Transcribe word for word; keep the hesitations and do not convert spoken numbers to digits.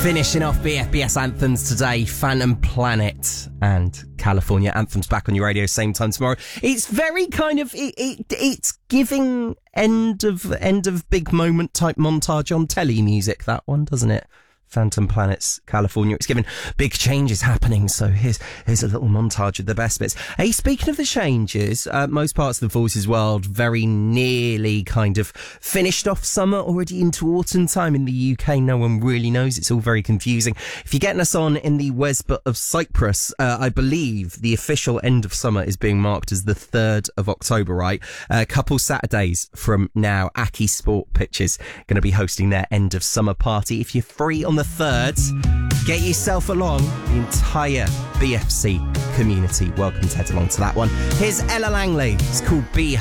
Finishing off B F B S anthems today, Phantom Planet and California Anthems back on your radio same time tomorrow. It's very kind of it, it it's giving end of end of big moment type montage on telly music, that one, doesn't it? Phantom Planet's California. It's given big changes happening, so here's here's a little montage of the best bits. Hey, speaking of the changes, uh, most parts of the Voices world very nearly kind of finished off summer, already into autumn time. In the U K, no one really knows. It's all very confusing. If you're getting us on in the Wesbut of Cyprus, uh, I believe the official end of summer is being marked as the third of October, right? A couple Saturdays from now, Aki Sport Pitches going to be hosting their end of summer party. If you're free on the third, get yourself along. The entire B F C community welcome to head along to that one. Here's Ella Langley. It's called Be